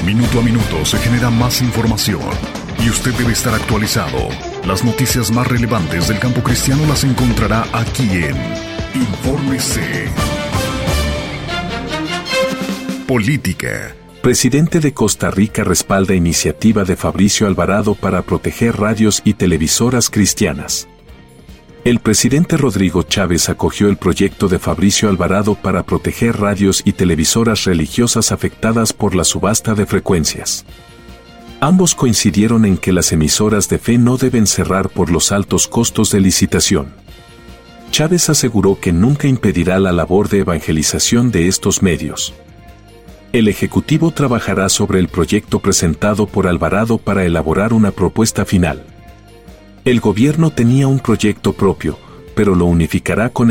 Minuto a minuto se genera más información y usted debe estar actualizado. Las noticias más relevantes del campo cristiano las encontrará aquí en Infórmese. Política. Presidente de Costa Rica respalda iniciativa de Fabricio Alvarado para proteger radios y televisoras cristianas. El presidente Rodrigo Chávez acogió el proyecto de Fabricio Alvarado para proteger radios y televisoras religiosas afectadas por la subasta de frecuencias. Ambos coincidieron en que las emisoras de fe no deben cerrar por los altos costos de licitación. Chávez aseguró que nunca impedirá la labor de evangelización de estos medios. El Ejecutivo trabajará sobre el proyecto presentado por Alvarado para elaborar una propuesta final. El gobierno tenía un proyecto propio, pero lo unificará con